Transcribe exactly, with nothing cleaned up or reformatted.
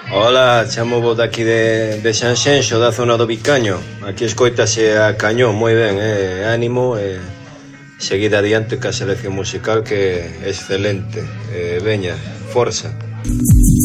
Hola, chamo vos daqui de, de Sanxenxo, da zona do Vicaño. Aquí escoitase a cañón, moi ben, eh, ánimo, e eh, seguid adiante ca selección musical que é excelente. Eh, veña, forza.